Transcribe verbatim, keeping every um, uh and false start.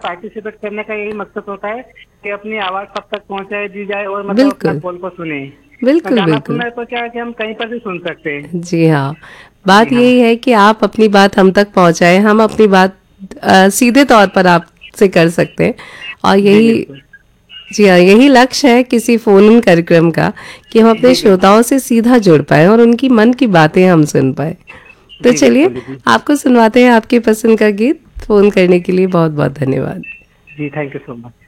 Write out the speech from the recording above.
Participate करने का यही मकसद होता है कि अपनी आवाज सब तक पहुंचाई दी जाए और मतलब अपना बिल्कुल, कॉल को सुने। बिल्कुल, गाना बिल्कुल। सुनना है तो क्या है कि हम कहीं पर भी सुन सकते हैं। जी हाँ, जी बात हाँ। यही है कि आप अपनी बात हम तक पहुँचाएँ, हम अपनी बात अ, सीधे तौर पर आपसे कर सकते हैं और जी यही बिल्कुल। जी हाँ, यही लक्ष्य है किसी फ़ोन-इन कार्यक्रम का कि हम अपने जी बिल्कुल। श्रोताओं से सीधा जुड़ पाएँ और उनकी मन की बातें हम सुन पाएँ। तो जी चलिए, बिल्कुल जी। आपको सुनवाते हैं आपकी पसंद का गीत। फ़ोन करने के लिए बहुत-बहुत धन्यवाद। जी थैंक यू सो मच।